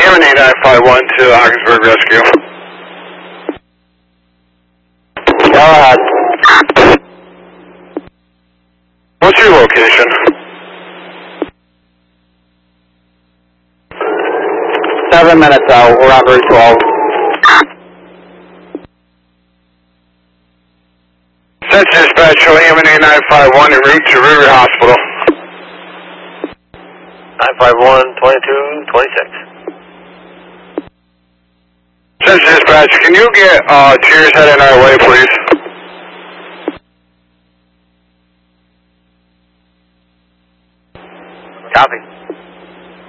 8951 to Ogdensburg Rescue. Go ahead. What's your location? Minutes out, we're on Route 12. Census dispatch showing MNA 951 en route to River Hospital. 951-2226. Census dispatch, can you get Cheers heading our way, please? Copy.